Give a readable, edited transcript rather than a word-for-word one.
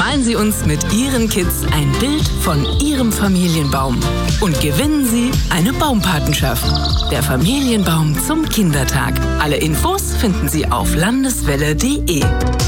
Malen Sie uns mit Ihren Kids ein Bild von Ihrem Familienbaum und gewinnen Sie eine Baumpatenschaft. Der Familienbaum zum Kindertag. Alle Infos finden Sie auf landeswelle.de.